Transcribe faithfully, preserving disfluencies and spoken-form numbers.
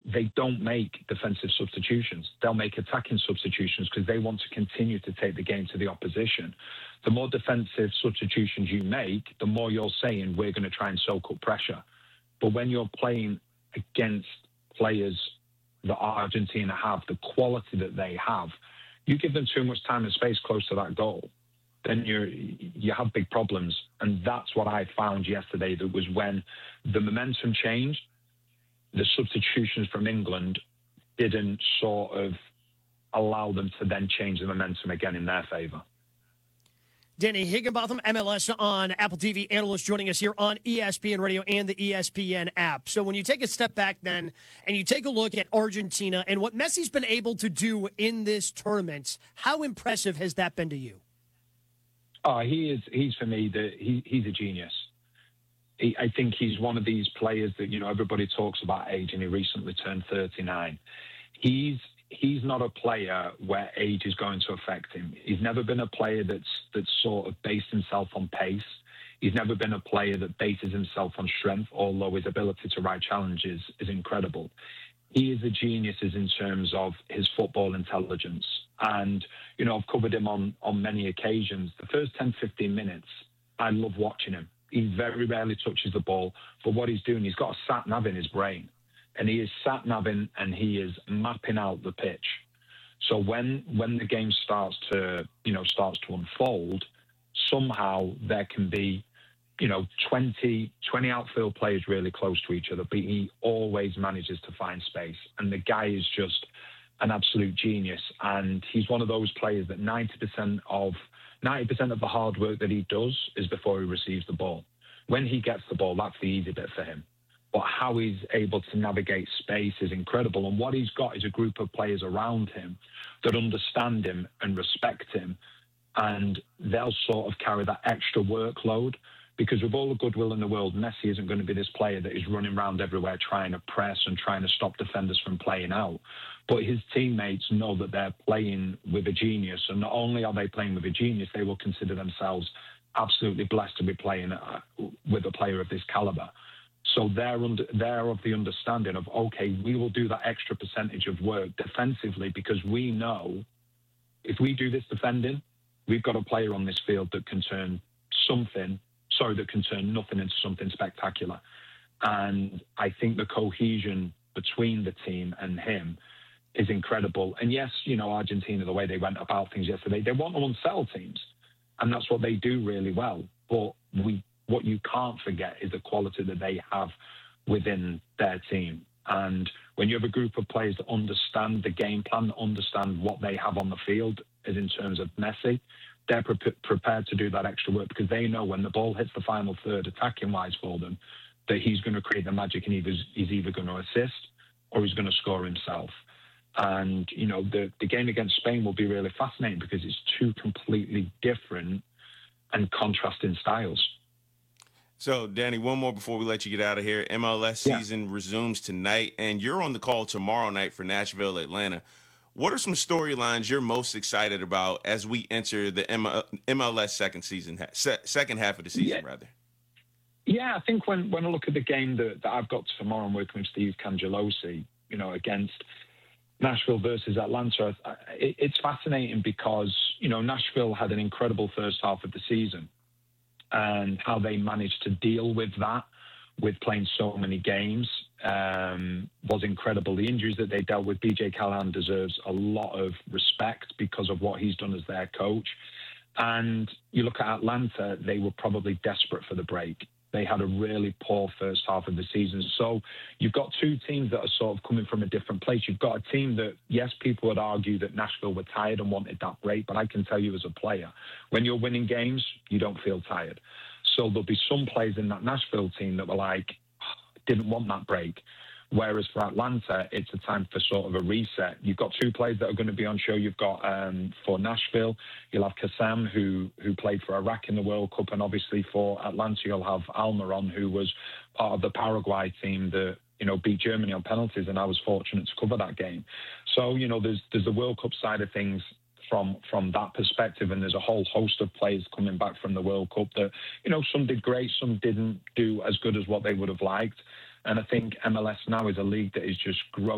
they don't make defensive substitutions. They'll make attacking substitutions because they want to continue to take the game to the opposition. The more defensive substitutions you make, the more you're saying we're going to try and soak up pressure. But when you're playing against players that Argentina have, the quality that they have, you give them too much time and space close to that goal, then you you have big problems. And that's what I found yesterday. That was when the momentum changed, the substitutions from England didn't sort of allow them to then change the momentum again in their favour. Danny Higginbotham, M L S on Apple T V analyst, joining us here on E S P N Radio and the E S P N app. So when you take a step back then and you take a look at Argentina and what Messi's been able to do in this tournament, how impressive has that been to you? Oh, he is. He's for me. The, he, he's a genius. He, I think he's one of these players that, you know, everybody talks about age, and he recently turned thirty-nine. He's he's not a player where age is going to affect him. He's never been a player that's that's sort of based himself on pace. He's never been a player that bases himself on strength, although his ability to ride challenges is incredible. He is a genius in terms of his football intelligence. And, you know, I've covered him on, on many occasions. The first ten, fifteen minutes, I love watching him. He very rarely touches the ball, but what he's doing, he's got a sat-nav in his brain. And he is sat-naving and he is mapping out the pitch. So when when the game starts to, you know, starts to unfold, somehow there can be, you know, twenty, twenty outfield players really close to each other, but he always manages to find space. And the guy is just an absolute genius. And he's one of those players that ninety percent of ninety percent of the hard work that he does is before he receives the ball. When he gets the ball, that's the easy bit for him. But how he's able to navigate space is incredible. And what he's got is a group of players around him that understand him and respect him. And they'll sort of carry that extra workload. Because with all the goodwill in the world, Messi isn't going to be this player that is running around everywhere trying to press and trying to stop defenders from playing out. But his teammates know that they're playing with a genius. And not only are they playing with a genius, they will consider themselves absolutely blessed to be playing with a player of this caliber. So they're, under, they're of the understanding of, okay, we will do that extra percentage of work defensively because we know if we do this defending, we've got a player on this field that can turn something, sorry, that can turn nothing into something spectacular. And I think the cohesion between the team and him is incredible. And yes, you know, Argentina, the way they went about things yesterday, they want to unsettle teams. And that's what they do really well. But we what you can't forget is the quality that they have within their team. And when you have a group of players that understand the game plan, that understand what they have on the field, as in terms of Messi, they're pre- prepared to do that extra work because they know when the ball hits the final third, attacking-wise for them, that he's going to create the magic and he's, he's either going to assist or he's going to score himself. And, you know, the, the game against Spain will be really fascinating because it's two completely different and contrasting styles. So, Danny, one more before we let you get out of here. M L S season yeah. resumes tonight, and you're on the call tomorrow night for Nashville, Atlanta. What are some storylines you're most excited about as we enter the M L S second season, second half of the season, yeah. rather? Yeah, I think when, when I look at the game that, that I've got tomorrow, I'm working with Steve Cangelosi, you know, against Nashville versus Atlanta. It, it's fascinating because, you know, Nashville had an incredible first half of the season. And how they managed to deal with that, with playing so many games, um, was incredible. The injuries that they dealt with, B J Callahan deserves a lot of respect because of what he's done as their coach. And you look at Atlanta, they were probably desperate for the break. They had a really poor first half of the season. So you've got two teams that are sort of coming from a different place. You've got a team that, yes, people would argue that Nashville were tired and wanted that break, but I can tell you as a player, when you're winning games, you don't feel tired. So there'll be some players in that Nashville team that were like, didn't want that break. Whereas for Atlanta, it's a time for sort of a reset. You've got two players that are going to be on show. You've got um, for Nashville, you'll have Kassam, who who played for Iraq in the World Cup. And obviously for Atlanta, you'll have Almiron, who was part of the Paraguay team that, you know, beat Germany on penalties. And I was fortunate to cover that game. So, you know, there's there's the World Cup side of things from from that perspective. And there's a whole host of players coming back from the World Cup that, you know, some did great, some didn't do as good as what they would have liked. And I think M L S now is a league that is just growing.